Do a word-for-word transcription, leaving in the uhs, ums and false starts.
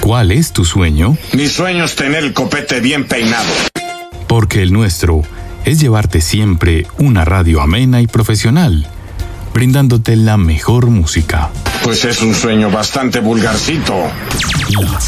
¿Cuál es tu sueño? Mi sueño es tener el copete bien peinado. Porque el nuestro es llevarte siempre una radio amena y profesional, brindándote la mejor música. Pues es un sueño bastante vulgarcito. La